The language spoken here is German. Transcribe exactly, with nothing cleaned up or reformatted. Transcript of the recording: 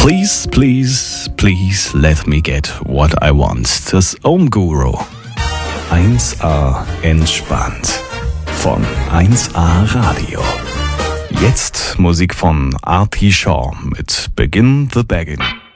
Please, please, please let me get what I want. Das Om Guru. eins a entspannt. Von eins a Radio. Jetzt Musik von Artie Shaw mit Begin the Beggin'.